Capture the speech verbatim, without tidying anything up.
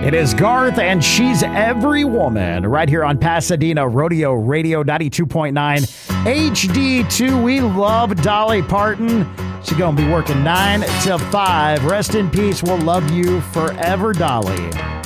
It is Garth, and she's every woman right here on Pasadena Rodeo Radio ninety-two point nine H D two. We love Dolly Parton. She's going to be working nine till five. Rest in peace. We'll love you forever, Dolly.